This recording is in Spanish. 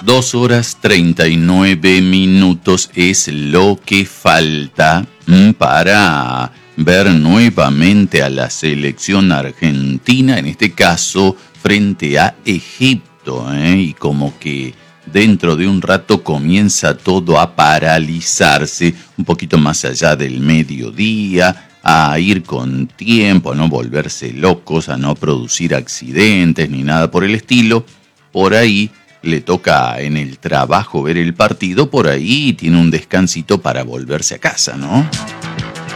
2:39 es lo que falta para ver nuevamente a la selección argentina, en este caso frente a Egipto, y como que dentro de un rato comienza todo a paralizarse, un poquito más allá del mediodía, a ir con tiempo, a no volverse locos, a no producir accidentes ni nada por el estilo. Por ahí le toca en el trabajo ver el partido, por ahí tiene un descansito para volverse a casa, ¿no?